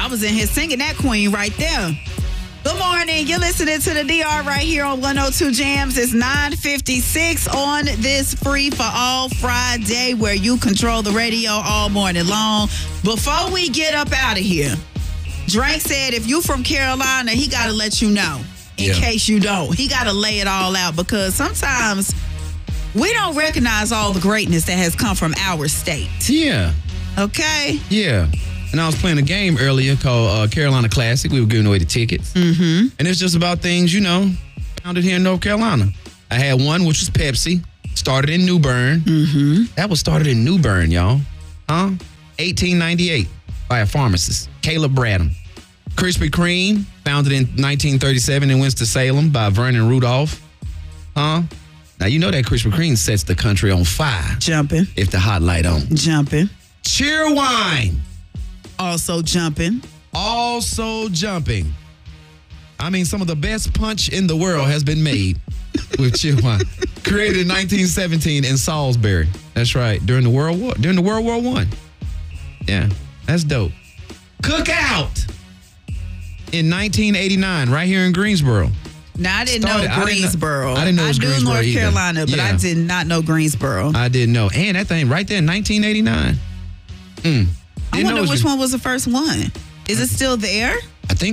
was in here singing that queen right there. Good morning. You're listening to the DR right here on 102 Jams. It's 9:56 on this Free for All Friday where you control the radio all morning long. Before we get up out of here, Drake said if you from Carolina, he got to let you know in case you don't. He got to lay it all out because sometimes we don't recognize all the greatness that has come from our state. Yeah. Okay? Yeah. And I was playing a game earlier called Carolina Classic. We were giving away the tickets. Mm-hmm. And it's just about things, founded here in North Carolina. I had one, which was Pepsi. Started in New Bern. Mm-hmm. That was started in New Bern, y'all. 1898 by a pharmacist, Caleb Bradham. Krispy Kreme, founded in 1937 in Winston-Salem by Vernon Rudolph. Now, you know that Krispy Kreme sets the country on fire. Jumping. If the hot light on. Jumping. Cheerwine. Also jumping. Also jumping. I mean, some of the best punch in the world has been made with Cheerwine. Created in 1917 in Salisbury. That's right. During the World War I. Yeah, that's dope. Cookout in 1989, right here in Greensboro. Now, I didn't know Greensboro. I didn't know it was Greensboro North either. Carolina, but I did not know Greensboro. I didn't know. And that thing right there in 1989. I wonder which one was the first one. Is it still there? I think